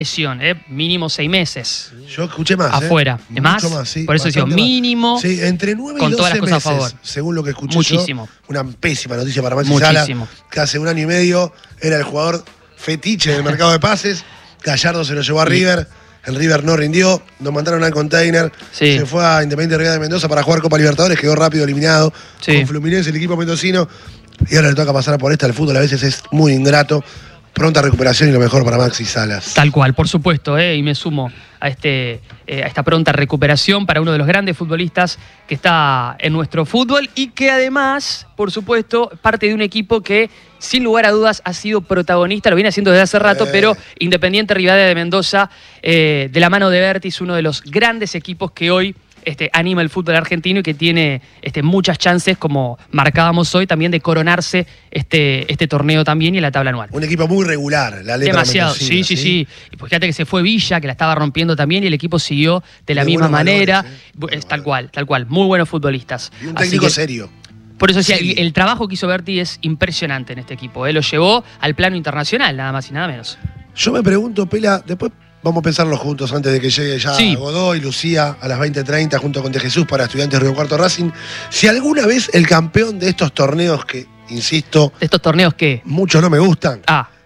lesión, mínimo 6 meses. Yo escuché más. Afuera. Mucho más, sí, por eso digo, mínimo. Sí, entre 9 y 12 con todas las cosas meses, a favor. según lo que escuché. Muchísimo. Yo. Una pésima noticia para Maxi Sala, que hace 1 año y medio era el jugador fetiche del mercado de pases. Gallardo se lo llevó a River. El River no rindió, nos mandaron al container, se fue a Independiente Rivadavia de Mendoza para jugar Copa Libertadores, quedó rápido eliminado con Fluminense, el equipo mendocino, y ahora le toca pasar por esta. El fútbol a veces es muy ingrato. Pronta recuperación y lo mejor para Maxi Salas. Tal cual, por supuesto, y me sumo a esta pronta recuperación para uno de los grandes futbolistas que está en nuestro fútbol y que además, por supuesto, parte de un equipo que sin lugar a dudas ha sido protagonista, lo viene haciendo desde hace rato, pero Independiente Rivadavia de Mendoza, de la mano de Bertis, uno de los grandes equipos que hoy anima el fútbol argentino y que tiene muchas chances, como marcábamos hoy, también de coronarse este torneo también y en la tabla anual. Un equipo muy regular, la letra demasiado, sí. Y pues fíjate que se fue Villa, que la estaba rompiendo también, y el equipo siguió de la misma manera. Valores, tal cual. Muy buenos futbolistas. Y un técnico serio. Por eso decía, el trabajo que hizo Berti es impresionante en este equipo. Lo llevó al plano internacional, nada más y nada menos. Yo me pregunto, Pela, después vamos a pensarlo juntos antes de que llegue ya Godoy y Lucía a las 20:30 junto con De Jesús para Estudiantes Río Cuarto Racing. Si alguna vez el campeón de estos torneos que, insisto... ¿De estos torneos qué? Muchos no me gustan.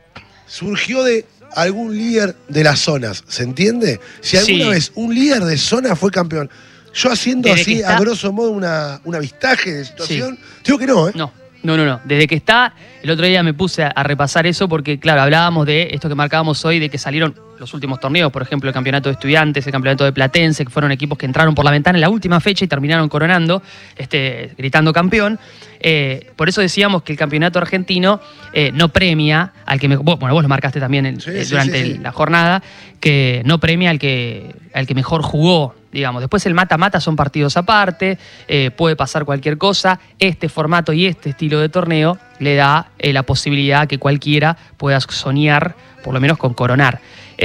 Surgió de algún líder de las zonas, ¿se entiende? Si alguna vez un líder de zona fue campeón, yo haciendo así, a grosso modo, un avistaje de situación, digo que no, No. Desde que está, el otro día me puse a repasar eso porque, claro, hablábamos de esto que marcábamos hoy, de que salieron los últimos torneos, por ejemplo, el campeonato de Estudiantes, el campeonato de Platense, que fueron equipos que entraron por la ventana en la última fecha y terminaron coronando, gritando campeón. Por eso decíamos que el campeonato argentino no premia al que mejor, bueno, vos lo marcaste también durante la jornada, que no premia al que mejor jugó, digamos. Después el mata-mata son partidos aparte, puede pasar cualquier cosa. Este formato y este estilo de torneo le da la posibilidad que cualquiera pueda soñar, por lo menos con coronar.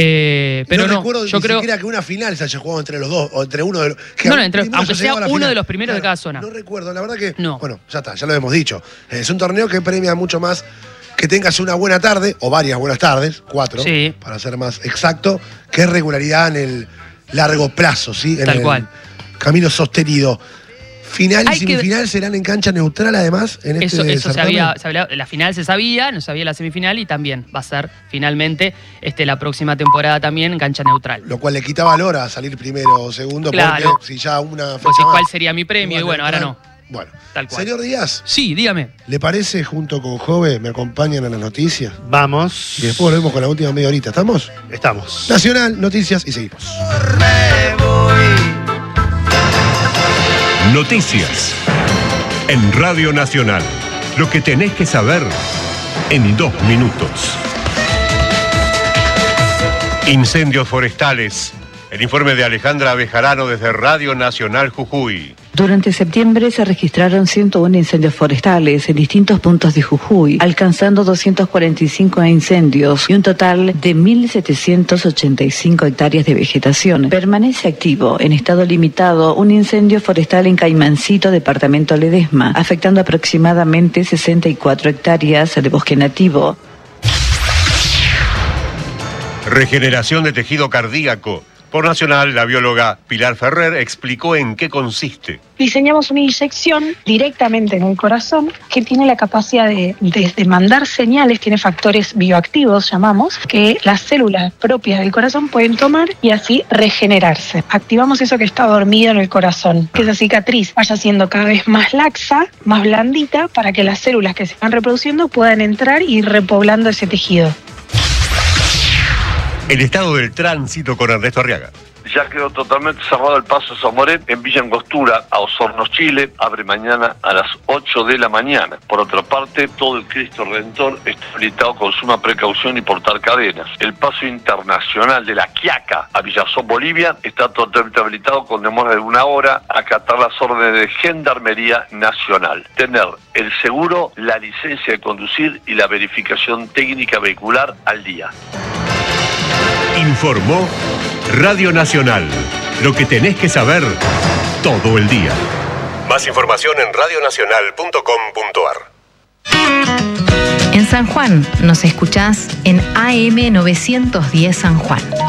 Pero no recuerdo yo creo siquiera que una final se haya jugado entre los dos, o entre uno de los... aunque sea uno de los primeros de cada zona. No recuerdo, la verdad que... No. Bueno, ya está, ya lo hemos dicho. Es un torneo que premia mucho más que tengas una buena tarde, o varias buenas tardes, 4, para ser más exacto, que regularidad en el largo plazo, ¿sí? En el camino sostenido. Final y semifinal serán en cancha neutral, además, en eso la final se sabía, no sabía la semifinal, y también va a ser finalmente la próxima temporada también en cancha neutral. Lo cual le quita valor a salir primero o segundo, porque si ya una fecha pues ¿cuál sería mi premio? Y bueno, ahora no. Bueno, tal cual. Señor Díaz. Sí, dígame. ¿Le parece, junto con Jove, me acompañan a las noticias? Vamos. Y después volvemos con la última media horita. ¿Estamos? Estamos. Nacional, noticias y seguimos. Noticias en Radio Nacional. Lo que tenés que saber en 2 minutos. Incendios forestales. El informe de Alejandra Bejarano desde Radio Nacional Jujuy. Durante septiembre se registraron 101 incendios forestales en distintos puntos de Jujuy, alcanzando 245 incendios y un total de 1.785 hectáreas de vegetación. Permanece activo, en estado limitado, un incendio forestal en Caimancito, departamento Ledesma, afectando aproximadamente 64 hectáreas de bosque nativo. Regeneración de tejido cardíaco. Por Nacional, la bióloga Pilar Ferrer explicó en qué consiste. Diseñamos una inyección directamente en el corazón que tiene la capacidad de mandar señales, tiene factores bioactivos, llamamos, que las células propias del corazón pueden tomar y así regenerarse. Activamos eso que está dormido en el corazón, que esa cicatriz vaya siendo cada vez más laxa, más blandita, para que las células que se van reproduciendo puedan entrar y ir repoblando ese tejido. El estado del tránsito con Ernesto Arriaga. Ya quedó totalmente cerrado el paso Zamoré en Villa Angostura, a Osorno, Chile. Abre mañana a las 8 de la mañana. Por otra parte, todo el Cristo Redentor está habilitado con suma precaución y portar cadenas. El paso internacional de La Quiaca a Villazón, Bolivia, está totalmente habilitado con demora de 1 hora a acatar las órdenes de Gendarmería Nacional. Tener el seguro, la licencia de conducir y la verificación técnica vehicular al día. Informó Radio Nacional. Lo que tenés que saber todo el día. Más información en radionacional.com.ar. En San Juan nos escuchás en AM 910 San Juan.